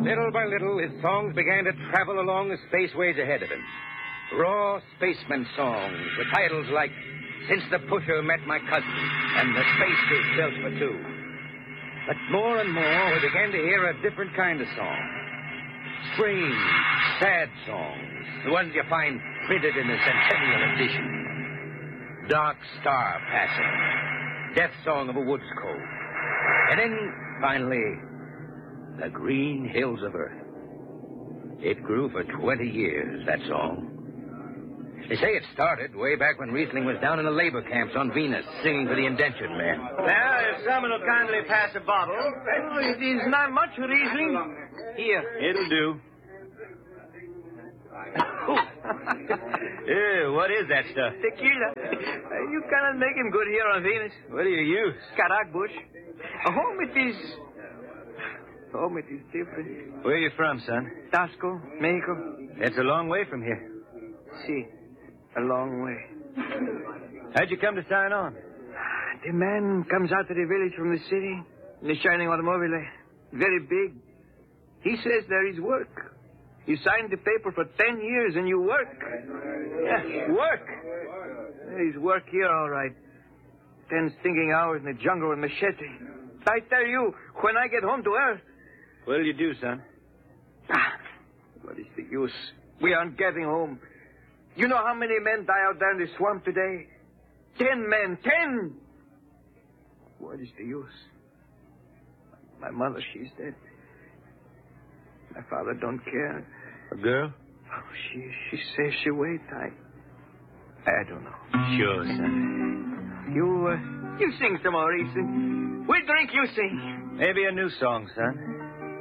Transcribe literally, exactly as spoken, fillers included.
Little by little, his songs began to travel along the spaceways ahead of him. Raw spaceman songs with titles like Since the Pusher Met My Cousin and The Space Is Built for Two. But more and more, we began to hear a different kind of song. Strange, sad songs. The ones you find printed in the Centennial Edition. Dark Star Passing. Death Song of a Woods Cove. And then, finally, The Green Hills of Earth. It grew for twenty years, that song. They say it started way back when Riesling was down in the labor camps on Venus, singing for the indentured men. Now, if someone will kindly pass a bottle. Oh, it is not much, Riesling. Here. It'll do. Ew, what is that stuff? Tequila. You cannot make him good here on Venus. What do you use? Carabush. Home it is... Home it is different. Where are you from, son? Tasco, Mexico. It's a long way from here. See, a long way. How'd you come to sign on? The man comes out to the village from the city in the shining automobile. Very big. He says there is work. You signed the paper for ten years and you work. Yeah, work. There is work here, all right. Ten stinking hours in the jungle with machete. I tell you, when I get home to Earth... What'll you do, son? Ah, what is the use? We aren't getting home. You know how many men die out there in the swamp today? Ten men. Ten! What is the use? My mother, she's dead. My father don't care. A girl? Oh, she she says she wait. I I don't know. Sure, son. You uh, you sing some more, Ethan. We drink, you sing. Maybe a new song, son.